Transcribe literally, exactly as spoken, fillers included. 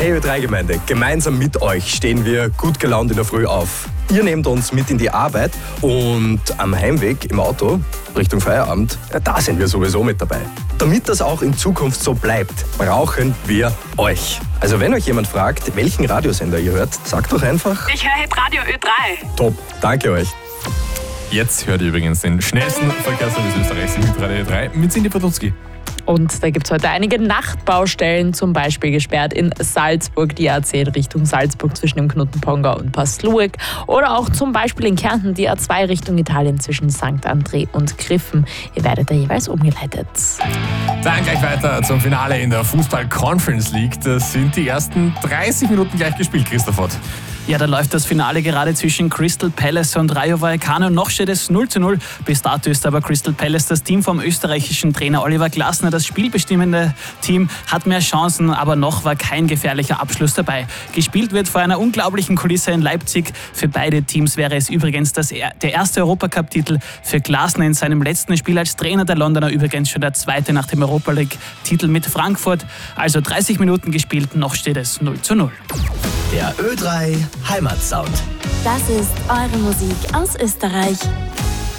Hey Ö drei Gemeinde, gemeinsam mit euch stehen wir gut gelaunt in der Früh auf. Ihr nehmt uns mit in die Arbeit und am Heimweg im Auto Richtung Feierabend, ja, da sind wir sowieso mit dabei. Damit das auch in Zukunft so bleibt, brauchen wir euch. Also wenn euch jemand fragt, welchen Radiosender ihr hört, sagt doch einfach: Ich höre Radio Ö drei. Top, danke euch. Jetzt hört ihr übrigens den schnellsten Verkehrsservice Österreichs mit Radio Ö drei mit Cindy Podolski. Und da gibt es heute einige Nachtbaustellen, zum Beispiel gesperrt in Salzburg, die A zehn Richtung Salzburg zwischen dem Knotenpongau und Pasluek. Oder auch zum Beispiel in Kärnten die A zwei Richtung Italien zwischen Sankt André und Griffen. Ihr werdet da jeweils umgeleitet. Dann gleich weiter zum Finale in der Fußball-Conference League. Das sind die ersten dreißig Minuten gleich gespielt, Christoph Ott. Ja, da läuft das Finale gerade zwischen Crystal Palace und Rayo Vallecano. Noch steht es null zu null. Bis dato ist aber Crystal Palace, das Team vom österreichischen Trainer Oliver Glasner, das spielbestimmende Team, hat mehr Chancen, aber noch war kein gefährlicher Abschluss dabei. Gespielt wird vor einer unglaublichen Kulisse in Leipzig. Für beide Teams wäre es übrigens das, der erste Europacup-Titel. Für Glasner in seinem letzten Spiel als Trainer der Londoner übrigens schon der zweite nach dem Europa League-Titel mit Frankfurt. Also dreißig Minuten gespielt, noch steht es null zu null. Der Ö drei Heimatsound. Das ist eure Musik aus Österreich.